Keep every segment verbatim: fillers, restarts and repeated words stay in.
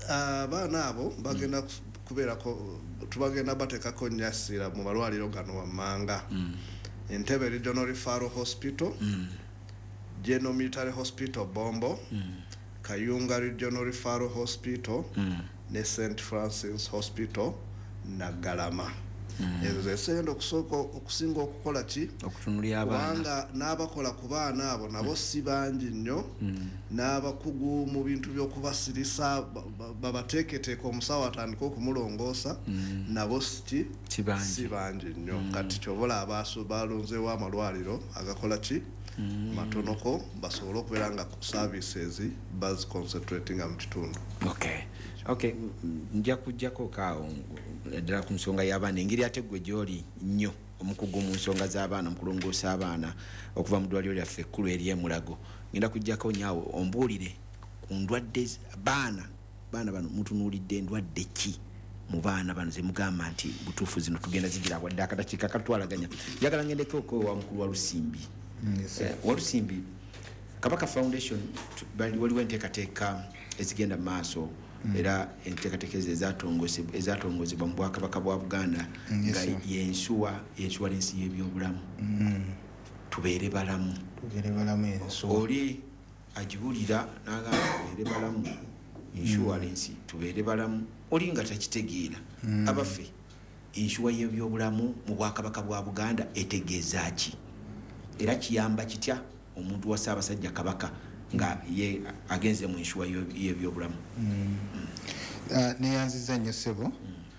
abaana abo bagenda kubeerako tubagenda bateekako nnyasira mu malwaliro gano wammanga Entebbe Regional Referral Hospital General Military Hospital Bombo Kayunga Regional Referral Hospital ne Saint Francis Hospital Nagalama ezo zesendo okusooka okusinga okukola ki okutunulya abaana kubanga n'abakola ku baana abo nabo si bangi nnyo n'abakugu mu bintu by'okubasirisa babateeketeeka omusawo atandika okumulongoosa nabo si bangi nnyo kati kyobola abaaso balonzeewo amalwaliro agakola ki matonoko basobole okubeera nga services baz concentrating mu kitundu. Okay. Okay, nja kujjako kaawo ddala ku nsonga y'abaana engeri ate gwe gy'oli nnyo omukugu mu nsonga z'abaana mukulongoosa abaana okuva mu ddwaliro lyaffe ekkulu ery'emulago ngenda kujjako nyaawo ombuulire ku ndwadde baana baana bano mutunuulidde ndwadde ki mu baana bano ze mugamba nti butuufu zino tugenda zigira wadde akadakiika katwalaganya njagala ngendekeko wa mukulu wa Lusimbi wa Lusimbi Kabaka Foundation waliwo enteekateeka ezigenda mu maaso era enteekateeka ezatongozebwa ezatongozebwa mu Bwakabaka bwa Buganda nga yensuwa insurance y'ebyobulamu tubeere balamu tubeere balamu ensuwa oli agibulira n'agamba tubeere balamu insurance tubeere balamu oli nga takitegeera abaffe insuwa y'ebyobulamu mu Bwakabaka bwa Buganda etegeeza ki era kiyamba kitya omuntu wa Ssaabasajja Kabaka nga ye agenze mu insuwa y'ebyobulamu neyanziza nnyo ssebo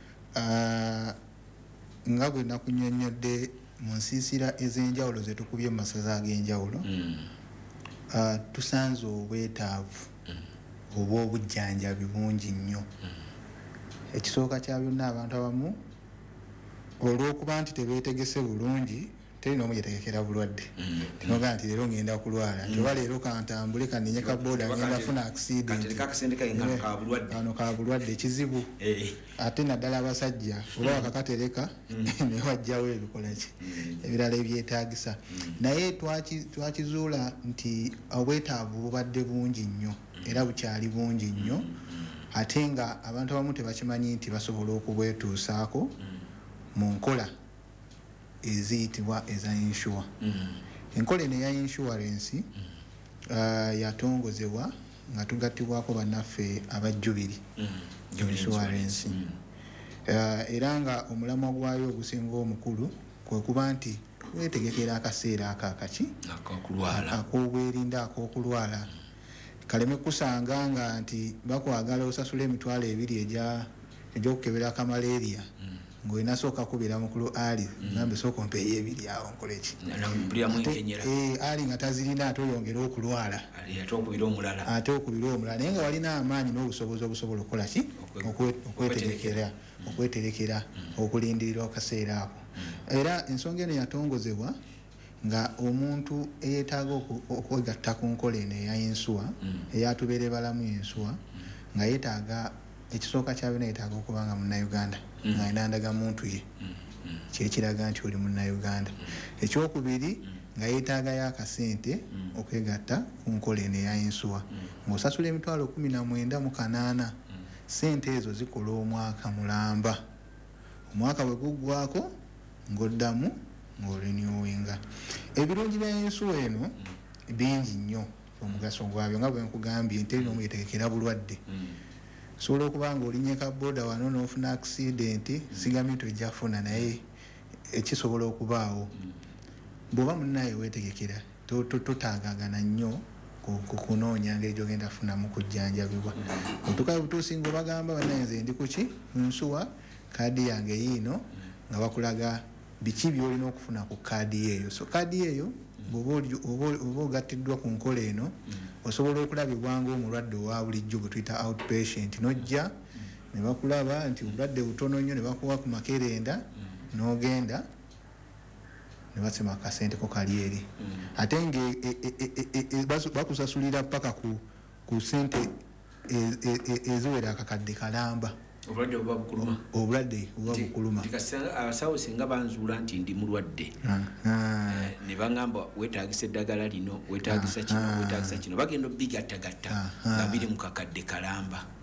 nga bwe nakunnyonnyodde mu nsiisira ez'enjawulo ze tukubye mu masaza ag'enjawulo tusanze obwetaavu oba obujjanjabi bungi nnyo ekisooka kya byonna abantu abamu olw'okuba nti tebeetegese bulungi terina omu yetegekera bulwadde tinoga nti leero ngenda kulwala nti oba leero kantambule kanenye ka boda ngenda funa accident ano ka bulwadde kizibu ate naddala abasajja oba wakakatereka ne wajjawo ebikola ki ebirala ebyetaagisa naye twakizuula nti obwetaavu bubadde bungi nnyo era bukyali bungi nnyo ate nga abantu abamu tebakimanyi nti basobola okubwetuusaako mu nkola eziyitibwa eza insure enkola eno eya insurance yatongozebwa nga tugattibwako bannaffe abajjubiri insurance era nga omulamwa gwayo ogusinga omukulu kwe kuba nti weetegekera akaseera ako akaki ak'obwerinda ak'okulwala kaleme kusanga nga nti bakwagala osasula emitwalo ebiri egy'okukebera akamaleria ng'olina sooka kubira mukulu ali nambe sooka ompeeyo ebiri awo nkoleki ali nga tazirina ate oyongera okulwala ate okubira omulala naye nga walina amaanyi n'obusobozi obusobola okukola ki okweterekera okweterekera okulindirira akaseera ako era ensonga eno yatongozebwa nga omuntu eyeetaaga okwegatta ku nkola eno eya ensuwa eyatubeere balamu ensuwa nga yeetaaga ekisooka kya byonna yeetaaga okuba nga munnayuganda nga alina ndagamuntu ye kyekiraga nti oli munnayuganda ekyokubiri nga yeetaagayo akasente okwegatta ku nkola eno eya ensuwa ng'osasula emitwalo kumi na mwenda mu kanaana sente ezo zikola omwaka mulamba omwaka bwe guggwako ng'oddamu ng'olinyowenga ebirungi bya ensuwa eno bingi nnyo omugaso gwabyo nga bwe nkugambye nti erina omuyetegekera bulwadde sobola okuba nga olinyeka boda wano n'ofuna accident sigamye tojjafuna naye ekisobola okubaawo bw'oba munnaye weetegekera totaagagana nnyo kunoonya ngeri gy'ogenda funamu kujjanjabibwa otukayo butuusi ng'obagamba bannaye nze ndi kuki nsuwa kaadi yange yiino nga bakulaga biki by'olina okufuna ku kaadi eyo so kaadi eyo bw'oba ogattiddwa ku nkola eno osobola okulabibwa ng'omulwadde owa bulijjo bwe tuyita outpatient n'ojja ne bakulaba nti obulwadde butono nnyo ne bakuwa ku makerenda n'ogenda ne basema akasente ko kali eri ate nga bakusasulira paka ku sente eziwera akakadde kalamba obulwadde obuba bukuluma obulwadde obuba bukuluma abasawo singa banzuula nti ndi mulwadde ne baŋŋamba weetaagisa eddagala lino weetaagisa kino weetaagisa kino bagenda obigattagatta nga biri mu kakadde kalamba